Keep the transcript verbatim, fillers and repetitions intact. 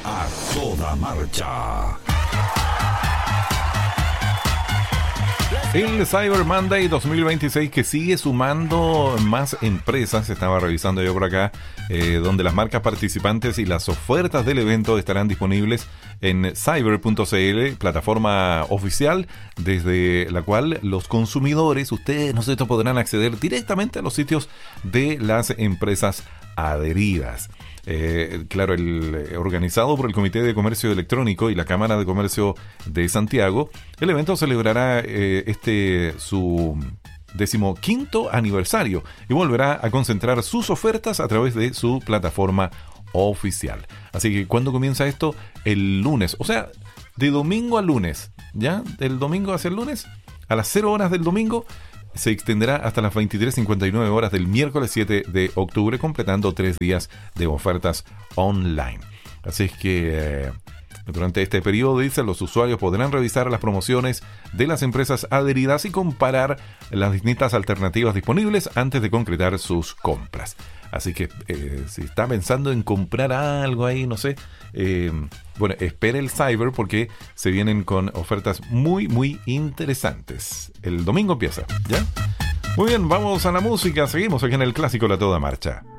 A toda marcha. El Cyber Monday dos mil veintiséis que sigue sumando más empresas, estaba revisando yo por acá, eh, donde las marcas participantes y las ofertas del evento estarán disponibles en cyber punto c l, plataforma oficial desde la cual los consumidores, ustedes, no sé, podrán acceder directamente a los sitios de las empresas adheridas. Eh, claro, el, organizado por el Comité de Comercio Electrónico y la Cámara de Comercio de Santiago, el evento celebrará eh, este su decimoquinto aniversario y volverá a concentrar sus ofertas a través de su plataforma oficial. Así que, ¿cuándo comienza esto? El lunes, o sea, de domingo a lunes, ¿ya? Del domingo hacia el lunes, a las cero horas del domingo, se extenderá hasta las veintitrés cincuenta y nueve horas del miércoles siete de octubre, completando tres días de ofertas online. Así es que eh, durante este periodo, dice, los usuarios podrán revisar las promociones de las empresas adheridas y comparar las distintas alternativas disponibles antes de concretar sus compras. Así que eh, si está pensando en comprar algo ahí, no sé, eh, bueno, espere el Cyber porque se vienen con ofertas muy, muy interesantes. El domingo empieza, ¿ya? Muy bien, vamos a la música. Seguimos aquí en el Clásico La Toda Marcha.